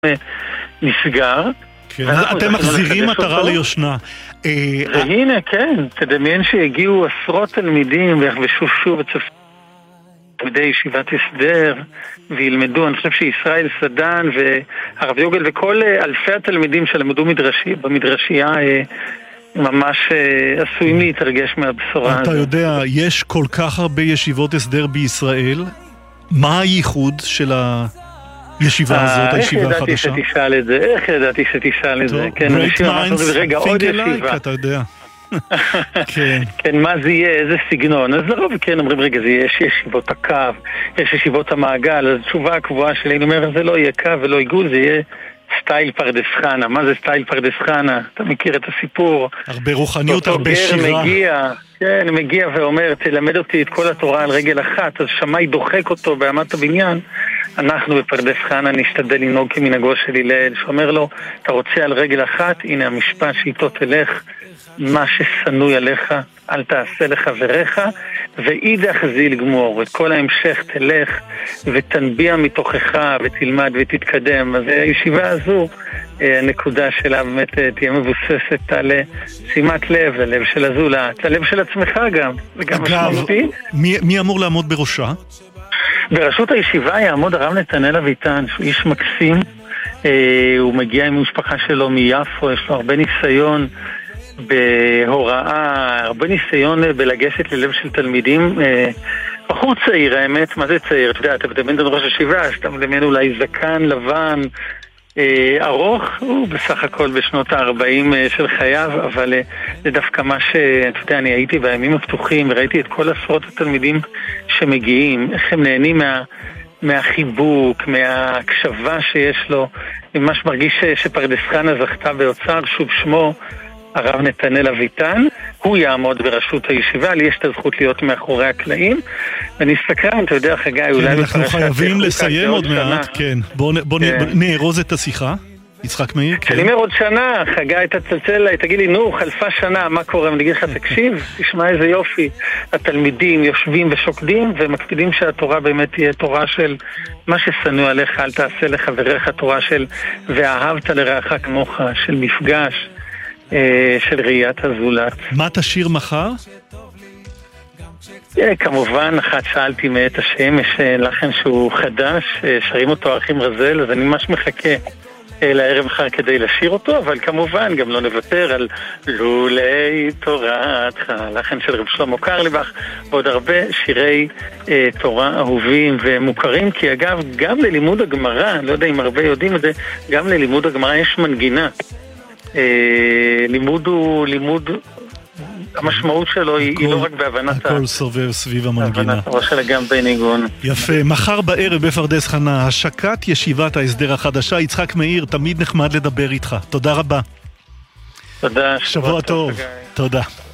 נסגר. אתם מחזירים מטרה ליושנה. והנה, כן, תדמיין שהגיעו עשרות תלמידים ויחבשו שוב את תלמידי ישיבת הסדר וילמדו. אני חושב שישראל סדן והרב יוגל וכל אלפי התלמידים שלמדו במדרשייה ממש עשויים להתרגש מהבשורה הזאת. אתה יודע, יש כל כך הרבה ישיבות הסדר בישראל. מה הייחוד של הישיבה הזאת, הישיבה החדשה? איך ידעתי שתשאל את זה? Great minds think alike, אתה יודע. כן, מה זה יהיה, איזה סגנון? אז לרוב כן אומרים, רגע, יש ישיבות הקו, יש ישיבות המעגל. אז התשובה הקבועה שלי, אני אומר, זה לא יהיה קו ולא עיגול, זה יהיה סטייל פרדס חנה. מה זה סטייל פרדס חנה? אתה מכיר את הסיפור? הרבה רוחניות, הרבה שירה. מגיע ואומר, תלמד אותי את כל התורה על רגל אחת. אז שמאי דוחק אותו באמת הבניין. אנחנו בפרדס חנה נשתדל לנהוג כמנהגו של הלל, שאומר לו, אתה רוצה על רגל אחת? הנה המשפט שאיתו תלך, מה שסנוי עליך אל תעשה לחבריך, ואידך זיל גמור. את כל ההמשך תלך ותנביע מתוכך ותלמד ותתקדם. אז הישיבה הזו, הנקודה שלה באמת תהיה מבוססת על שימת לב, ללב של הזולת, ללב של עצמך גם. אגב, מי אמור לעמוד בראשה? בראשות הישיבה יעמוד הרב נתנאל אביטן, שהוא איש מקסים. הוא מגיע עם המשפחה שלו מיפו, יש לו הרבה ניסיון בהוראה, הרבה ניסיון בלגשת ללב של תלמידים. בחור צעיר, האמת, מה זה צעיר? אתה יודע, אתה מדמיין את ראש הישיבה, אז אתה מדמיין אולי זקן, לבן, ארוך, הוא בסך הכל בשנות ה-40 של חייו, אבל זה דווקא מה אתה יודע, אני הייתי בימים הפתוחים וראיתי את כל עשרות התלמידים שמגיעים, איך הם נהנים מהחיבוק, מההקשבה שיש לו. אני ממש מרגיש שפרדס חנה זכתה באוצר, שוב שמו הרב נתנאל אביטן, הוא יעמוד בראשות הישיבה, לי יש את הזכות להיות מאחורי הקלעים, ואני סקרן, אתה יודע חגי, אולי אנחנו חייבים לסיים עוד מעט, כן, בוא נארוז את השיחה, יצחק מאיר, כן. אני אומר עוד שנה, חגי תצלצל אליי, תגיד לי, נו, חלפה שנה, מה קורה? אני אגיד לך, תקשיב, תשמע איזה יופי, התלמידים יושבים ושוקדים, ומקפידים שהתורה באמת תהיה תורה של מה ששנוא עליך, אל תעשה לחבריך, תורה של ואהבת לרעך כמוך, של מפגש, של ראיית הזולת. מה תשיר מחר? כמובן, אחת שאלתי מאת השמש, לחן שהוא חדש, שרים אותו האחים רזל, אז אני ממש מחכה לערב מחר כדי לשיר אותו, אבל כמובן גם לא נוותר על לולי תורתך, לחן של רב שלמה קרליבך, ועוד הרבה שירי תורה אהובים ומוכרים, כי אגב, גם ללימוד הגמרא, לא יודע אם הרבה יודעים את זה, גם ללימוד הגמרא יש מנגינה. לימוד הוא לימוד, המשמעות שלו היא לא רק בהבנת הכל סובב סביב המנגינה, אלא גם בניגון. יפה. מחר בערב בפרדס חנה, השקת ישיבת ההסדר החדשה. יצחק מאיר, תמיד נחמד לדבר איתך, תודה רבה. תודה, שבוע טוב. תודה.